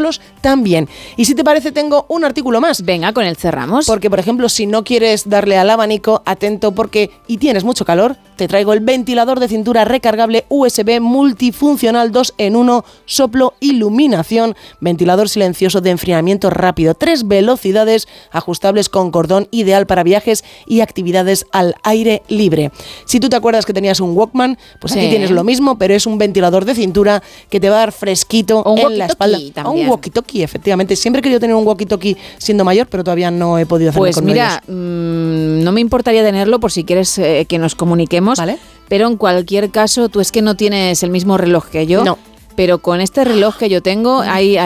solos también. Y si te parece, tengo un artículo más. Venga, con él cerramos. Porque, por ejemplo, si no quieres darle al abanico, atento porque, y tienes mucho calor, te traigo el ventilador de cintura recargable USB multifuncional 2 en 1, soplo, iluminación, ventilador silencioso de enfriamiento rápido, 3 velocidades, ajustables con cordón, ideal para viajes y actividades al aire libre. Si tú te acuerdas que tenías un Walkman, pues aquí tienes lo mismo, pero es un ventilador de cintura que te va a dar fresquito en la espalda. También. Un walkie-talkie, efectivamente. Siempre he querido tener un walkie-talkie siendo mayor, pero todavía no he podido hacerlo con ellos. Pues mira, no me importaría tenerlo por si quieres que nos comuniquemos, ¿vale? Pero en cualquier caso, tú es que no tienes el mismo reloj que yo. No. Pero con este reloj que yo tengo,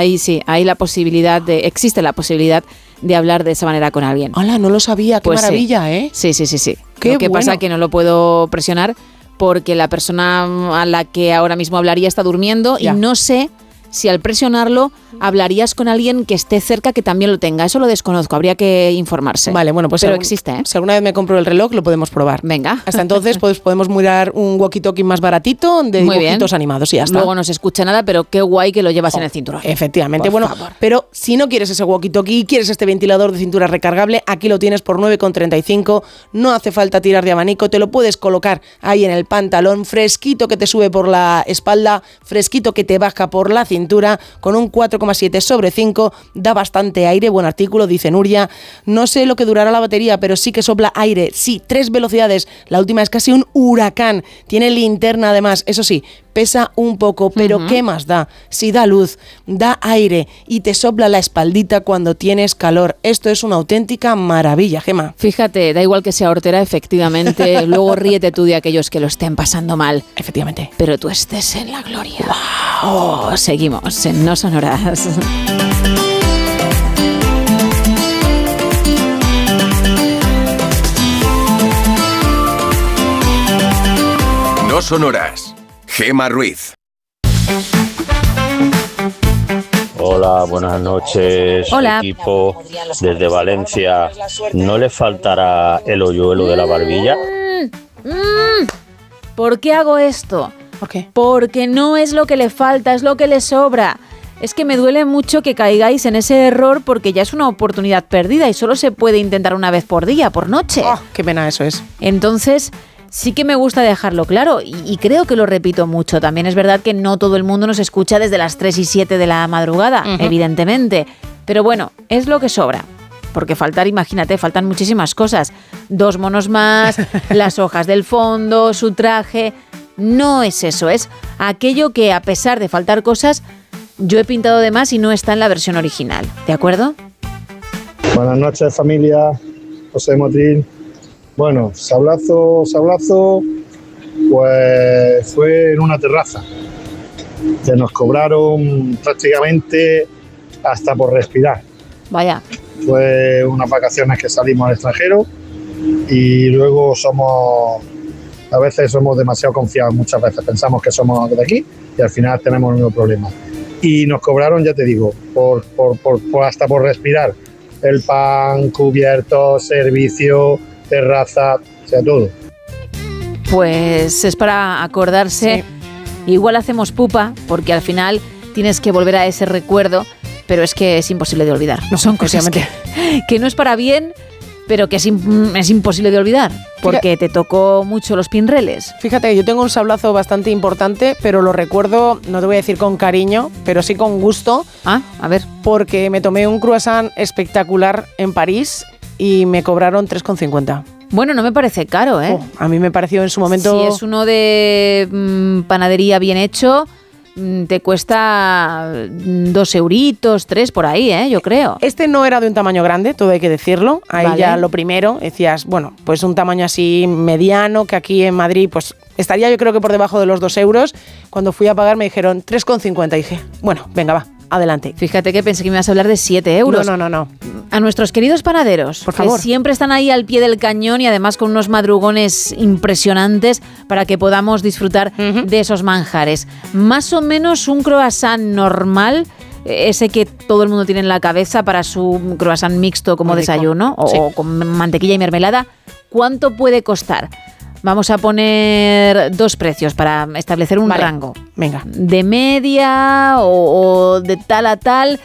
existe la posibilidad de hablar de esa manera con alguien. ¡Hala! No lo sabía. ¡Qué maravilla, ¿eh? Sí. Qué Lo que bueno. pasa es que no lo puedo presionar porque la persona a la que ahora mismo hablaría está durmiendo y no sé si al presionarlo hablarías con alguien que esté cerca que también lo tenga. Eso lo desconozco, habría que informarse. Vale, bueno, pues pero existe, ¿eh? Si alguna vez me compro el reloj, lo podemos probar. Venga. Hasta entonces, pues podemos mirar un walkie-talkie más baratito de dibujitos animados y ya está. Luego no se escucha nada, pero qué guay que lo llevas en el cinturón. Efectivamente. Por bueno, favor. pero si no quieres ese walkie-talkie y quieres este ventilador de cintura recargable, aquí lo tienes por 9,35. No hace falta tirar de abanico, te lo puedes colocar ahí en el pantalón, fresquito que te sube por la espalda, fresquito que te baja por la cintura, con un 4,7/5, da bastante aire, buen artículo, dice Nuria. No sé lo que durará la batería, pero sí que sopla aire, sí, 3 velocidades, la última es casi un huracán, tiene linterna además, eso sí, pesa un poco, pero ¿qué más da? Si da luz, da aire y te sopla la espaldita cuando tienes calor. Esto es una auténtica maravilla, Gemma. Fíjate, da igual que sea hortera, efectivamente, luego ríete tú de aquellos que lo estén pasando mal. Efectivamente. Pero tú estés en la gloria. ¡Wow! Seguimos en No Sonoras. No Sonoras. Gemma Ruiz. Hola, buenas noches, Hola. equipo desde Valencia. ¿No le faltará el hoyuelo de la barbilla? ¿Por qué hago esto? ¿Por qué? Porque no es lo que le falta, es lo que le sobra. Es que me duele mucho que caigáis en ese error porque ya es una oportunidad perdida y solo se puede intentar una vez por día, por noche. Oh, qué pena eso es. Entonces, sí que me gusta dejarlo claro y creo que lo repito mucho. También es verdad que no todo el mundo nos escucha desde las 3 y 7 de la madrugada, evidentemente. Pero bueno, es lo que sobra. Porque imagínate, faltan muchísimas cosas. 2 monos más, las hojas del fondo, su traje. No es eso, es aquello que a pesar de faltar cosas, yo he pintado de más y no está en la versión original. ¿De acuerdo? Buenas noches, familia. José Motril. Bueno, sablazo, pues fue en una terraza. Que nos cobraron prácticamente hasta por respirar. Vaya. Fue unas vacaciones que salimos al extranjero y luego a veces somos demasiado confiados, muchas veces pensamos que somos de aquí y al final tenemos el mismo problema. Y nos cobraron, ya te digo, hasta por respirar. El pan, cubierto, servicio, terraza, o sea, todo. Pues es para acordarse. Sí. Igual hacemos pupa, porque al final tienes que volver a ese recuerdo, pero es que es imposible de olvidar. No son cosas que no es para bien, pero que es imposible de olvidar, porque te tocó mucho los pinreles. Fíjate, yo tengo un sablazo bastante importante, pero lo recuerdo, no te voy a decir con cariño, pero sí con gusto. Ah, a ver. Porque me tomé un croissant espectacular en París y me cobraron 3,50. Bueno, no me parece caro, ¿eh? A mí me pareció en su momento... Si es uno de panadería bien hecho, te cuesta 2 euritos, 3 por ahí, yo creo. Este no era de un tamaño grande, todo hay que decirlo. Ahí vale. Ya lo primero, decías, bueno, pues un tamaño así mediano, que aquí en Madrid pues estaría yo creo que por debajo de los 2 euros. Cuando fui a pagar me dijeron 3,50 y dije, bueno, venga, va. Adelante. Fíjate que pensé que me ibas a hablar de 7 euros. No. A nuestros queridos panaderos, por favor, que siempre están ahí al pie del cañón y además con unos madrugones impresionantes para que podamos disfrutar de esos manjares. Más o menos un croissant normal, ese que todo el mundo tiene en la cabeza para su croissant mixto como desayuno o con mantequilla y mermelada, ¿cuánto puede costar? Vamos a poner 2 precios para establecer un rango. Venga. De media o de tal a tal,